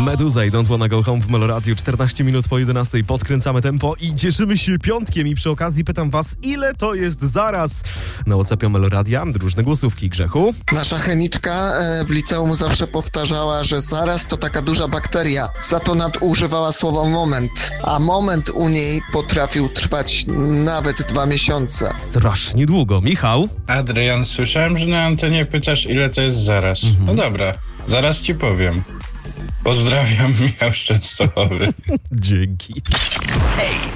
Meduza i Don't Wanna Go Home w Meloradiu. 14 minut po 11. Podkręcamy tempo i cieszymy się piątkiem. I przy okazji pytam was, ile to jest zaraz? Na WhatsAppie Meloradia różne głosówki. Grzechu? Nasza chemiczka w liceum zawsze powtarzała, że zaraz to taka duża bakteria. Za to nadużywała słowa moment. A moment u niej potrafił trwać nawet 2 miesiące. Strasznie długo. Michał? Adrian, słyszałem, że na antenie pytasz, ile to jest zaraz. No dobra, zaraz ci powiem. Pozdrawiam, Michał z Częstochowy. Dzięki. Hej,